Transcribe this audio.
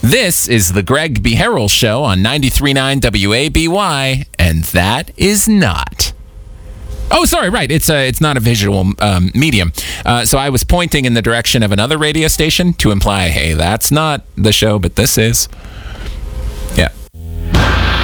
This is the Greg B. Harrell Show on 93.9 WABY, and that is not. Oh, sorry, right. It's not a visual medium. So I was pointing in the direction of another radio station to imply, hey, that's not the show, but this is.